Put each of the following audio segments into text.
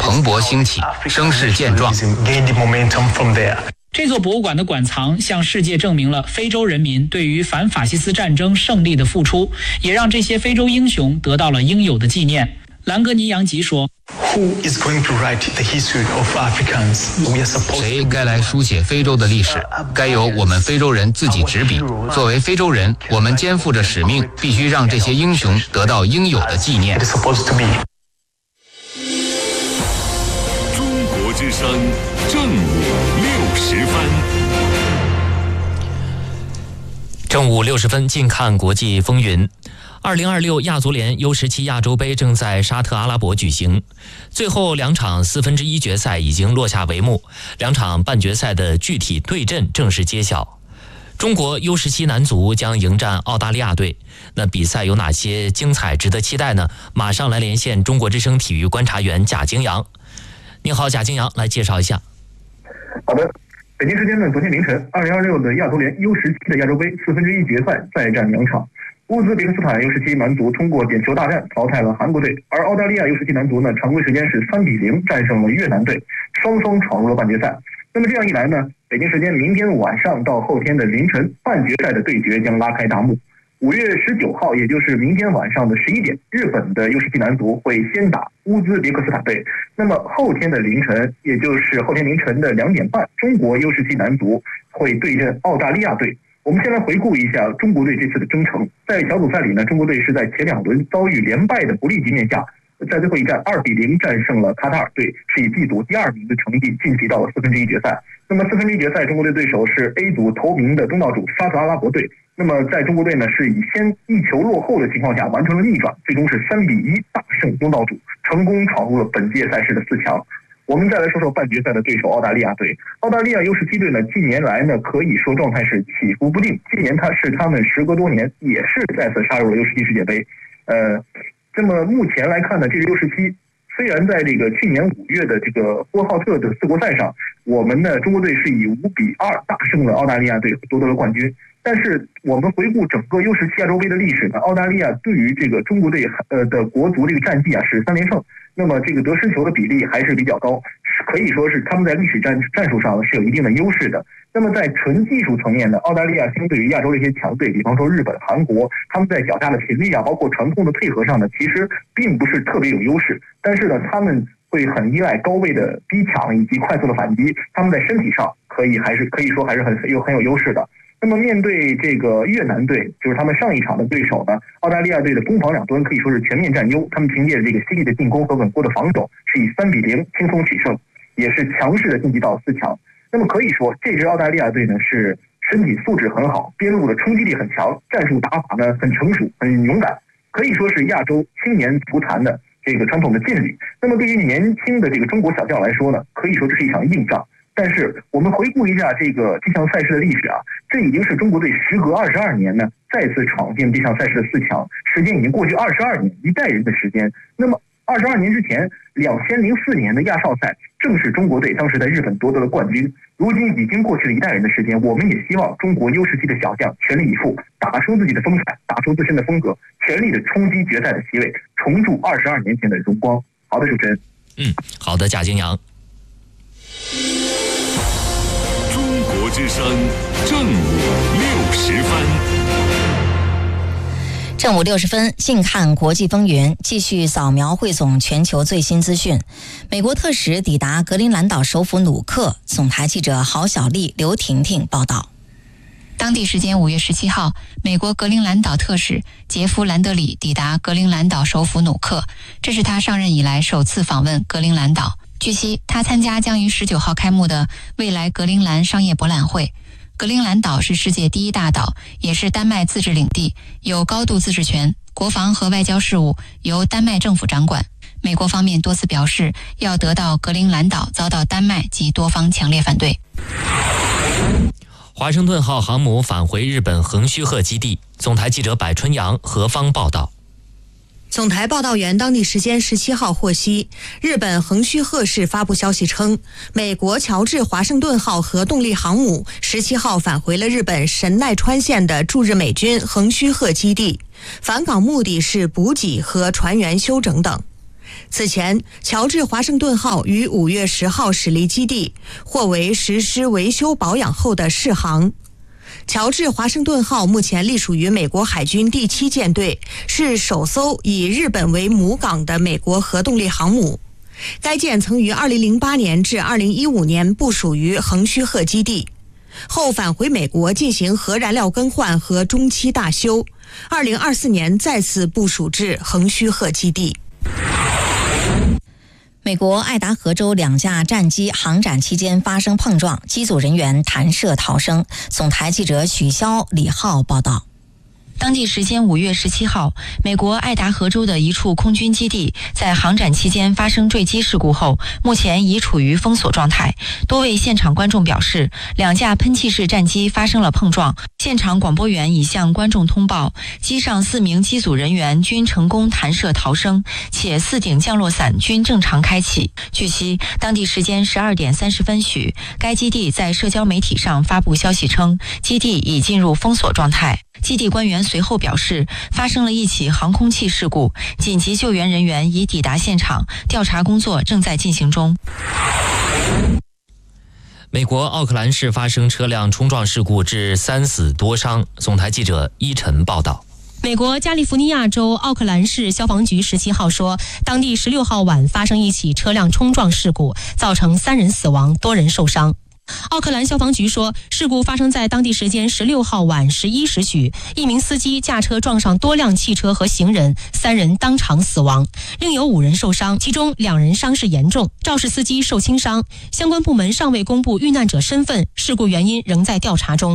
蓬勃兴起，声势健壮。 这座博物馆的馆藏向世界证明了非洲人民对于反法西斯战争胜利的付出，也让这些非洲英雄得到了应有的纪念。兰格尼扬吉说， 谁该来书写非洲的历史？该由我们非洲人自己执笔。作为非洲人，我们肩负着使命，必须让这些英雄得到应有的纪念。 中国之声正午60分。 正午60分，近看国际风云。2026亚足联 U17 亚洲杯正在沙特阿拉伯举行，最后2场1/4决赛已经落下帷幕，2场半决赛的具体对阵正式揭晓。中国 U17 男足将迎战澳大利亚队，那比赛有哪些精彩值得期待呢？马上来连线中国之声体育观察员贾京阳。你好，贾京阳，来介绍一下。 好的，北京时间的昨天凌晨，2026的亚足联 U17 的亚洲杯1/4决赛再战2场。乌兹别克斯坦 U17 男足通过点球大战淘汰了韩国队，而澳大利亚 U17 男足呢，常规时间是3-0战胜了越南队，双双闯入了半决赛。那么这样一来呢，北京时间明天晚上到后天的凌晨，半决赛的对决将拉开大幕。5月19号，也就是明天晚上的11点，日本的 U17 男足会先打乌兹别克斯坦队。那么后天的凌晨，也就是后天凌晨的2点半，中国 U17 男足会对阵澳大利亚队。我们先来回顾一下中国队这次的征程。在小组赛里呢，中国队是在前2轮遭遇连败的不利局面下，在最后一战2-0战胜了卡塔尔队，是以 B 组第2名的成绩晋级到了1/4决赛。那么1/4决赛，中国队对手是 A 组头名的东道主沙特阿拉伯队。那么在中国队呢，是以先1球落后的情况下完成了逆转，最终是3-1大胜东道主，成功闯入了本届赛事的4强。我们再来说说半决赛的对手澳大利亚队。澳大利亚 U17 队呢，近年来呢可以说状态是起伏不定。今年他们时隔多年也是再次杀入了 U17 世界杯。这么目前来看呢，这个 U17虽然在这个去年5月的这个呼和浩特的4国赛上，我们呢中国队是以5-2大胜了澳大利亚队，夺得了冠军。但是我们回顾整个 U17 亚洲杯的历史呢，澳大利亚对于这个中国队的国足这个战绩啊是3连胜。那么这个得失球的比例还是比较高，可以说是他们在历史战术上是有一定的优势的。那么在纯技术层面呢，澳大利亚相对于亚洲的一些强队，比方说日本、韩国，他们在脚下的频率啊，包括传控的配合上呢，其实并不是特别有优势。但是呢，他们会很依赖高位的逼抢以及快速的反击，他们在身体上可以说还是很有优势的。那么面对这个越南队，就是他们上一场的对手呢，澳大利亚队的攻防两端可以说是全面占优，他们凭借这个犀利的进攻和稳固的防守，是以3-0轻松取胜，也是强势的晋级到4强。那么可以说，这支澳大利亚队呢是身体素质很好，边路的冲击力很强，战术打法呢很成熟、很勇敢，可以说是亚洲青年足坛的这个传统的劲旅。那么对于年轻的这个中国小将来说呢，可以说这是一场硬仗。但是我们回顾一下这项赛事的历史啊，这已经是中国队时隔22年呢再次闯进这项赛事的4强，时间已经过去22年，一代人的时间。那么22年之前，2004年的亚少赛正是中国队当时在日本夺得了冠军。如今已经过去了一代人的时间，我们也希望中国 U17 的小将全力以赴，打出自己的风采，打出自身的风格，全力的冲击决赛的席位，重铸22年前的荣光。好的，主持人。 好的，贾京阳。 中国之声正午60分。 正午60分，近看国际风云，继续扫描汇总全球最新资讯。美国特使抵达格陵兰岛首府努克，总台记者郝小丽、刘婷婷报道。 当地时间5月17号，美国格陵兰岛特使杰夫·兰德里抵达格陵兰岛首府努克，这是他上任以来首次访问格陵兰岛。据悉，他参加将于19号开幕的未来格陵兰商业博览会。格陵兰岛是世界第一大岛，也是丹麦自治领地，有高度自治权，国防和外交事务由丹麦政府掌管。美国方面多次表示，要得到格陵兰岛遭到丹麦及多方强烈反对。 华盛顿号航母返回日本横须贺基地，总台记者柏春阳、何方报道。 总台报道员当地时间17号获悉，日本横须贺市发布消息称，美国乔治华盛顿号核动力航母17号返回了日本神奈川县的驻日美军横须贺基地，返港目的是补给和船员休整等。 此前，乔治华盛顿号于5月10号驶离基地，或为实施维修保养后的试航。乔治华盛顿号目前隶属于美国海军第7舰队，是首艘以日本为母港的美国核动力航母。该舰曾于2008年至2015年部署于横须贺基地，后返回美国进行核燃料更换和中期大修。2024年再次部署至横须贺基地。 美国爱达荷州2架战机航展期间发生碰撞，机组人员弹射逃生。总台记者许潇、李浩报道。 当地时间5月17号，美国爱达荷州的一处空军基地在航展期间发生坠机事故后，目前已处于封锁状态。多位现场观众表示，2架喷气式战机发生了碰撞。现场广播员已向观众通报，机上4名机组人员均成功弹射逃生，且4顶降落伞均正常开启。据悉，当地时间12点30分许，该基地在社交媒体上发布消息称，基地已进入封锁状态。基地官员随后表示，发生了一起航空器事故，紧急救援人员已抵达现场，调查工作正在进行中。 美国奥克兰市发生车辆冲撞事故，致3死多伤。总台记者依晨报道。 美国加利福尼亚州奥克兰市消防局17号说，当地16号晚发生一起车辆冲撞事故，造成3人死亡，多人受伤。奥克兰消防局说，事故发生在当地时间16号晚11时许，一名司机驾车撞上多辆汽车和行人，3人当场死亡，另有5人受伤，其中2人伤势严重，肇事司机受轻伤。相关部门尚未公布遇难者身份，事故原因仍在调查中。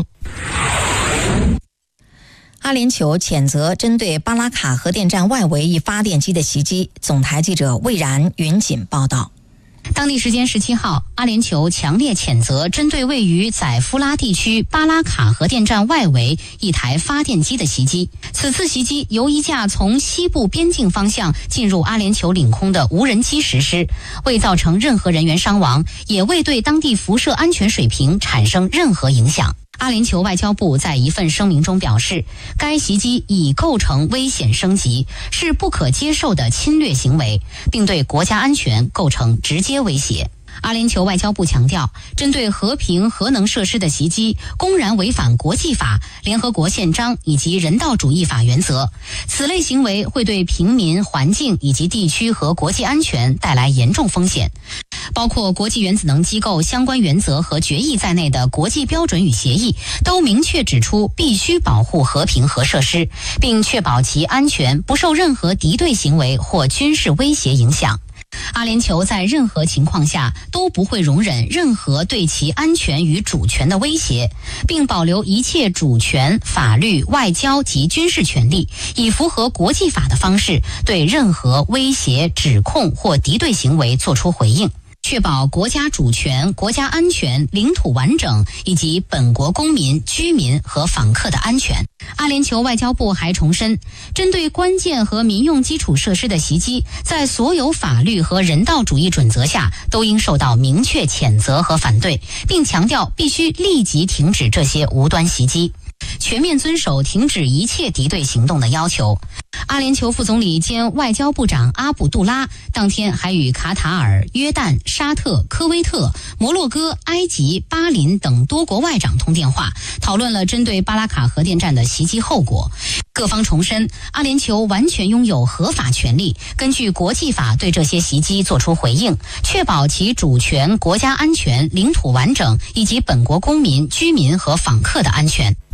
阿联酋谴责针对巴拉卡核电站外围一发电机的袭击。总台记者魏然、云锦报道。 当地时间17号，阿联酋强烈谴责针对位于宰夫拉地区巴拉卡核电站外围一台发电机的袭击。此次袭击由一架从西部边境方向进入阿联酋领空的无人机实施，未造成任何人员伤亡，也未对当地辐射安全水平产生任何影响。阿联酋外交部在一份声明中表示，该袭击已构成危险升级，是不可接受的侵略行为，并对国家安全构成直接威胁。阿联酋外交部强调，针对和平核能设施的袭击公然违反国际法、联合国宪章以及人道主义法原则，此类行为会对平民、环境以及地区和国际安全带来严重风险。包括国际原子能机构相关原则和决议在内的国际标准与协议都明确指出，必须保护和平核设施，并确保其安全不受任何敌对行为或军事威胁影响。阿联酋在任何情况下都不会容忍任何对其安全与主权的威胁，并保留一切主权、法律、外交及军事权利，以符合国际法的方式对任何威胁、指控或敌对行为作出回应，确保国家主权、国家安全、领土完整以及本国公民、居民和访客的安全。阿联酋外交部还重申，针对关键和民用基础设施的袭击，在所有法律和人道主义准则下都应受到明确谴责和反对，并强调必须立即停止这些无端袭击，全面遵守停止一切敌对行动的要求。阿联酋副总理兼外交部长阿卜杜拉当天还与卡塔尔、约旦、沙特、科威特、摩洛哥、埃及、巴林等多国外长通电话，讨论了针对巴拉卡核电站的袭击后果。各方重申，阿联酋完全拥有合法权利，根据国际法对这些袭击作出回应，确保其主权、国家安全、领土完整以及本国公民、居民和访客的安全。